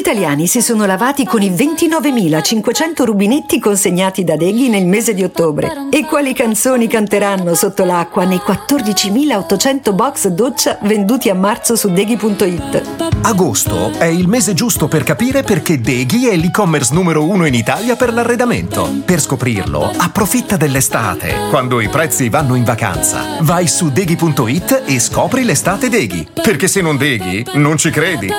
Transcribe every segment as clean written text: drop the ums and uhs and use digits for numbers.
italiani si sono lavati con i 29.500 rubinetti consegnati da Deghi nel mese di ottobre. E quali canzoni canteranno sotto l'acqua nei 14.800 box doccia venduti a marzo su Deghi.it? Agosto è il mese giusto per capire perché Deghi è l'e-commerce numero 1 in Italia per l'arredamento. Per scoprirlo, approfitta dell'estate, quando i prezzi vanno in vacanza. Vai su Deghi.it e scopri l'estate Deghi. Perché se non Deghi, non ci credi.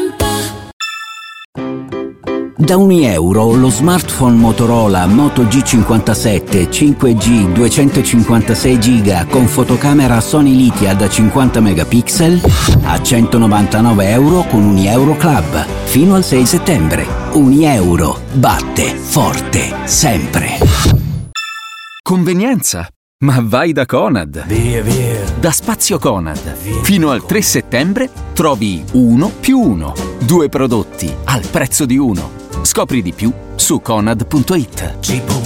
Da €1 lo smartphone Motorola Moto G57 5G 256 GB con fotocamera Sony Lithia da 50 megapixel a €199 con Unieuro Club fino al 6 settembre. Unieuro batte forte sempre. Convenienza. Ma vai da Conad. Via, via. Da Spazio Conad. Fino al 3 settembre trovi 1+1. 2 prodotti al prezzo di uno. Scopri di più su Conad.it.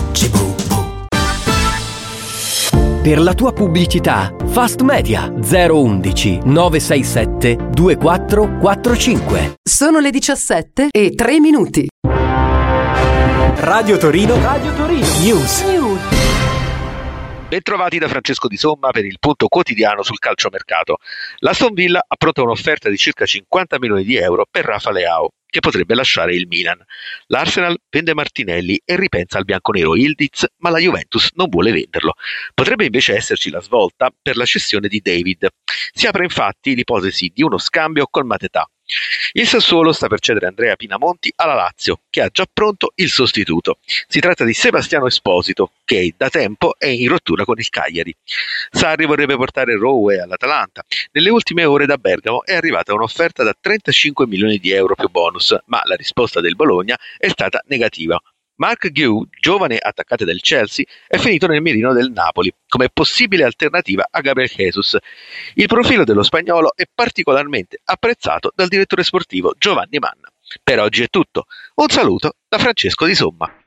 Per la tua pubblicità, Fast Media 011 967 2445. Sono le 17:03. Radio Torino. News. Bentrovati da Francesco Di Somma per il punto quotidiano sul calciomercato. L'Aston Villa appronta un'offerta di circa 50 milioni di euro per Rafa Leao, che potrebbe lasciare il Milan. L'Arsenal vende Martinelli e ripensa al bianconero Yildiz, ma la Juventus non vuole venderlo. Potrebbe invece esserci la svolta per la cessione di David. Si apre infatti l'ipotesi di uno scambio con Mateta. Il Sassuolo sta per cedere Andrea Pinamonti alla Lazio, che ha già pronto il sostituto. Si tratta di Sebastiano Esposito, che da tempo è in rottura con il Cagliari. Sarri vorrebbe portare Rowe all'Atalanta. Nelle ultime ore da Bergamo è arrivata un'offerta da 35 milioni di euro più bonus, ma la risposta del Bologna è stata negativa. Mark Guehi, giovane attaccante del Chelsea, è finito nel mirino del Napoli come possibile alternativa a Gabriel Jesus. Il profilo dello spagnolo è particolarmente apprezzato dal direttore sportivo Giovanni Manna. Per oggi è tutto. Un saluto da Francesco Di Somma.